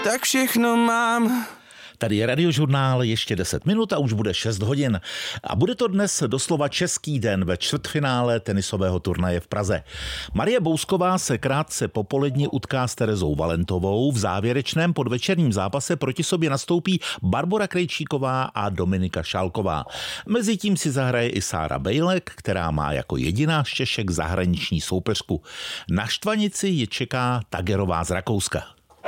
tak všechno mám. Tady je Radiožurnál, ještě 10 minut a už bude 6 hodin. A bude to dnes doslova český den ve čtvrtfinále tenisového turnaje v Praze. Marie Bousková se krátce po poledni utká s Terezou Valentovou. V závěrečném podvečerním zápase proti sobě nastoupí Barbora Krejčíková a Dominika Šálková. Mezitím si zahraje i Sára Bejlek, která má jako jediná z Češek zahraniční soupeřku. Na štvanici ji čeká Tagerová z Rakouska.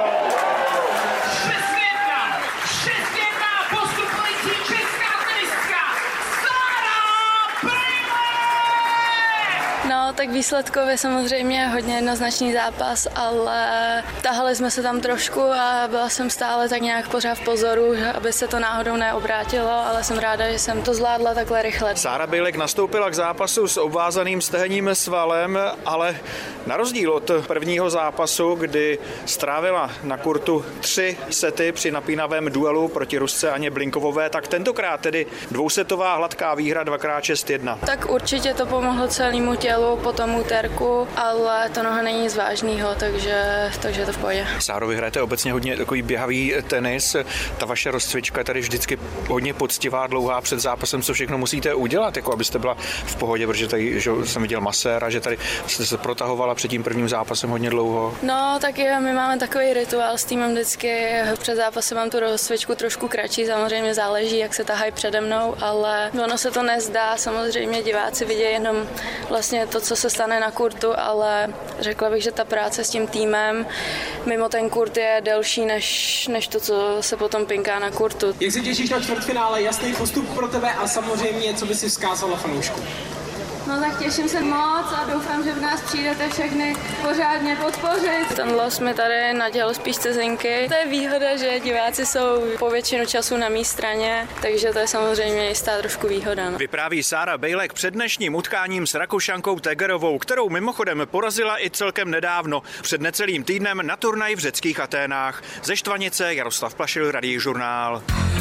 No, tak výsledkově samozřejmě hodně jednoznačný zápas, ale tahali jsme se tam trošku a byla jsem stále tak nějak pořád v pozoru, aby se to náhodou neobrátilo, ale jsem ráda, že jsem to zvládla takhle rychle. Sára Bejlek nastoupila k zápasu s obvázaným stehenním svalem, ale na rozdíl od prvního zápasu, kdy strávila na kurtu 3 sety při napínavém duelu proti Rusce Aně Blinkovové, tak tentokrát tedy dvousetová hladká výhra 2x6-1. Tak určitě to pomohlo celému tělu po tom úterku, ale to noha není nic vážného, takže je to v pohodě. Sáro, vy hrajete obecně hodně takový běhavý tenis. Ta vaše rozcvička je tady vždycky hodně poctivá, dlouhá před zápasem, co všechno musíte udělat, jako abyste byla v pohodě, protože tady že jsem viděl maséra, že tady jste se protahovala před tím prvním zápasem hodně dlouho. No, tak my máme takový rituál s týmem vždycky. Před zápasem mám tu rozcvičku trošku kratší, samozřejmě záleží, jak se tahají přede mnou, ale ono se to nezdá. Samozřejmě diváci vidí jenom vlastně to, co se stane na kurtu, ale řekla bych, že ta práce s tím týmem mimo ten kurt je delší než to, co se potom pinká na kurtu. Jak se těšíš na čtvrtfinále? Jasný postup pro tebe a samozřejmě, co by si vzkázala fanoušku? No tak těším se moc a doufám, že v nás přijdete všechny pořádně podpořit. Ten los mi tady nadělal spíš cizinky. To je výhoda, že diváci jsou po většinu času na mé straně, takže to je samozřejmě jistá trošku výhoda. No. Vypráví Sára Bejlek před dnešním utkáním s Rakušankou Tagerovou, kterou mimochodem porazila i celkem nedávno, před necelým týdnem na turnaji v řeckých Aténách. Ze Štvanice Jaroslav Plašil, Radiožurnál.